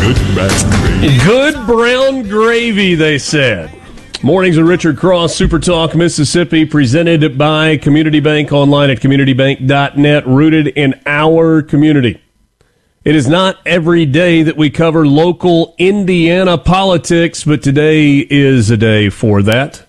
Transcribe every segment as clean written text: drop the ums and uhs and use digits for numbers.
Good brown gravy, they said. Mornings with Richard Cross, Super Talk Mississippi, presented by Community Bank, online at communitybank.net, rooted in our community. It is not every day that we cover local Indiana politics, but today is a day for that.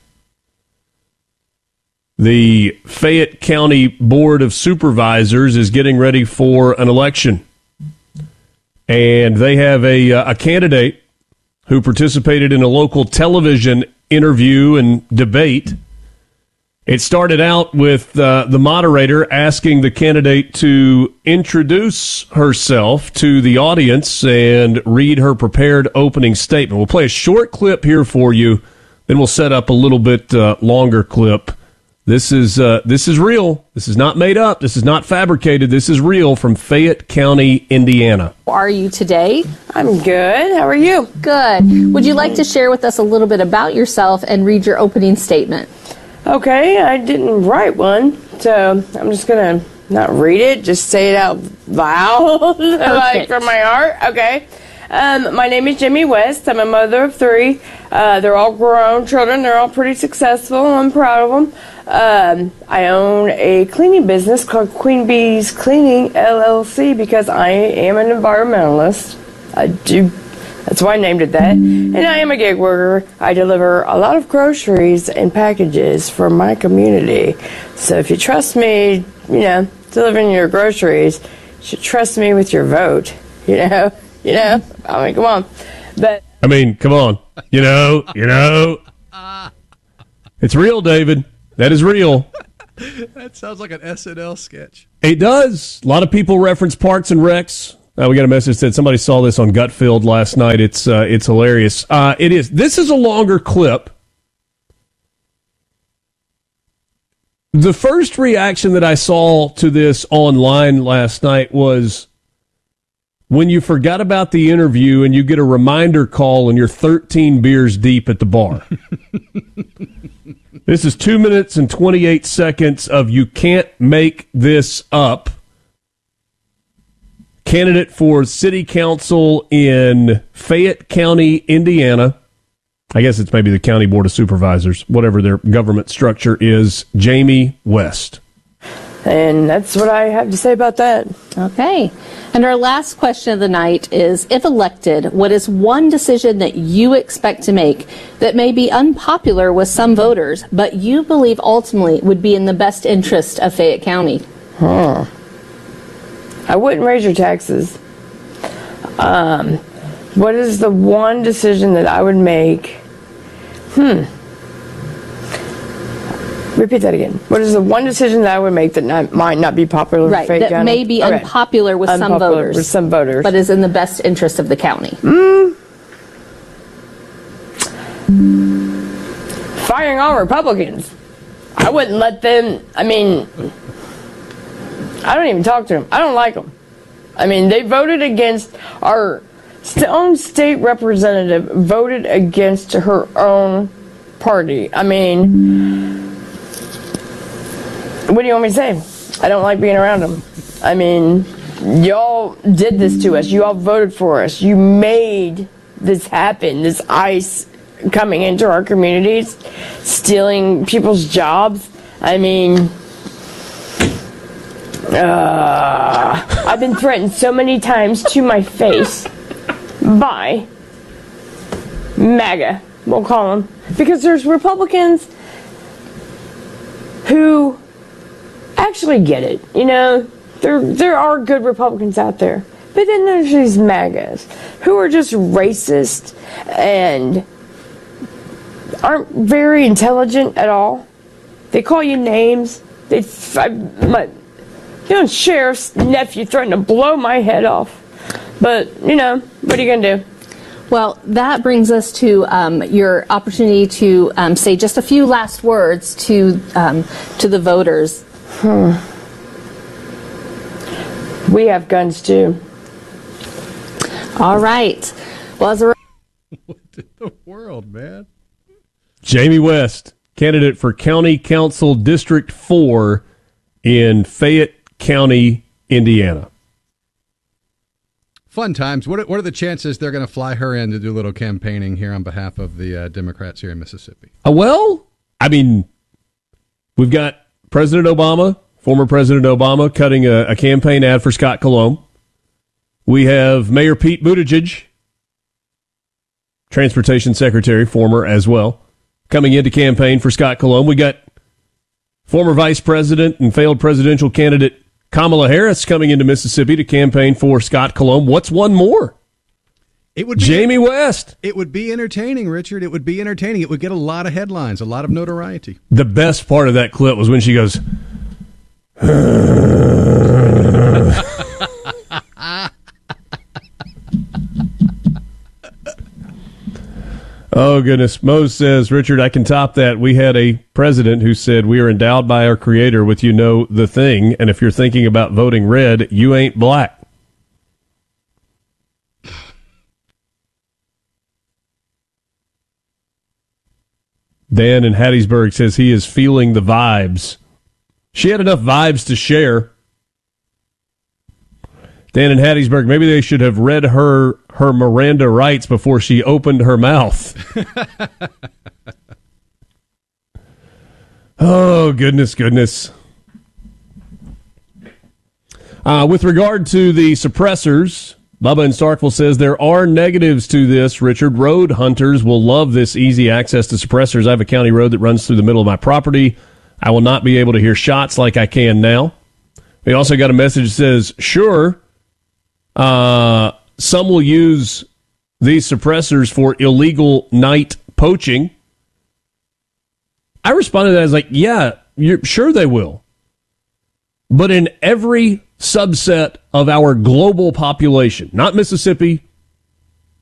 The Fayette County Board of Supervisors is getting ready for an election. And they have a candidate who participated in a local television interview and debate. It started out with the moderator asking the candidate to introduce herself to the audience and read her prepared opening statement. We'll play a short clip here for you, then we'll set up a little bit longer clip. This is real. This is not made up. This is not fabricated. This is real from Fayette County, Indiana. How are you today? I'm good. How are you? Good. Would you like to share with us a little bit about yourself and read your opening statement? Okay, I didn't write one, so I'm just going to not read it, just say it out loud, like from my heart. Okay. My name is Jamie West. I'm a mother of three. They're all grown children. They're all pretty successful. I'm proud of them. I own a cleaning business called Queen Bee's Cleaning, LLC, because I am an environmentalist. That's why I named it that. And I am a gig worker. I deliver a lot of groceries and packages for my community. So if you trust me, delivering your groceries, you should trust me with your vote, I mean, come on. Come on. It's real, David. That is real. That sounds like an SNL sketch. It does. A lot of people reference Parks and Recs. We got a message that said somebody saw this on Gutfield last night. It's hilarious. It is. This is a longer clip. The first reaction that I saw to this online last night was when you forgot about the interview and you get a reminder call and you're 13 beers deep at the bar. This is 2 minutes and 28 seconds of you can't make this up. Candidate for city council in Fayette County, Indiana. I guess it's maybe the County Board of Supervisors, whatever their government structure is. Jamie West. And that's what I have to say about that. Okay. And our last question of the night is, if elected, what is one decision that you expect to make that may be unpopular with some voters, but you believe ultimately would be in the best interest of Fayette County? I wouldn't raise your taxes. What is the one decision that I would make? Repeat that again. What is the one decision that I would make that might not be popular right, with Fayette that County? may be unpopular with some voters. With some voters. But is in the best interest of the county. Firing all Republicans. I wouldn't let them, I don't even talk to them. I don't like them. They voted against our own state representative, voted against her own party. What do you want me to say? I don't like being around them. Y'all did this to us. You all voted for us. You made this happen, this ICE coming into our communities, stealing people's jobs. I've been threatened so many times to my face by MAGA, we'll call them, because there's Republicans who actually get it. There are good Republicans out there. But then there's these MAGAs who are just racist and aren't very intelligent at all. They call you names. My sheriff's nephew threatened to blow my head off. But, what are you going to do? Well, that brings us to your opportunity to say just a few last words to the voters. We have guns too. All right. Well, what in the world, man? Jamie West, candidate for County Council District 4 in Fayette County, Indiana. Fun times. What are the chances they're going to fly her in to do a little campaigning here on behalf of the Democrats here in Mississippi? Well, I mean, we've got President Obama, former President Obama, cutting a campaign ad for Scott Colomb. We have Mayor Pete Buttigieg, Transportation Secretary, former as well, coming in to campaign for Scott Colomb. We got former Vice President and failed presidential candidate Kamala Harris coming into Mississippi to campaign for Scott Colomb. What's one more? It would be Jamie West. It would be entertaining, Richard. It would be entertaining. It would get a lot of headlines, a lot of notoriety. The best part of that clip was when she goes, oh, goodness. Mose says, Richard, I can top that. We had a president who said we are endowed by our creator with you know the thing, and if you're thinking about voting red, you ain't black. Dan in Hattiesburg says he is feeling the vibes. She had enough vibes to share. Dan in Hattiesburg, maybe they should have read her Miranda rights before she opened her mouth. Oh, goodness. With regard to the suppressors, Bubba in Starkville says there are negatives to this, Richard. Road hunters will love this easy access to suppressors. I have a county road that runs through the middle of my property. I will not be able to hear shots like I can now. We also got a message that says, sure, some will use these suppressors for illegal night poaching. I responded to that as like, yeah, sure they will. But in every subset of our global population, not Mississippi,